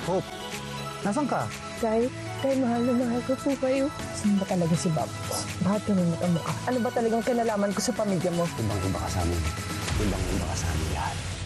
Hope, nasan ka? Tay, mahal na mahal ko po kayo. Saan ba talaga si Bob? Bakit kanina ang mukha? Ano ba talagang kinalaman ko sa pamilya mo? Ibang-iba ka sa amin. Ibang-iba ka sa amin lahat.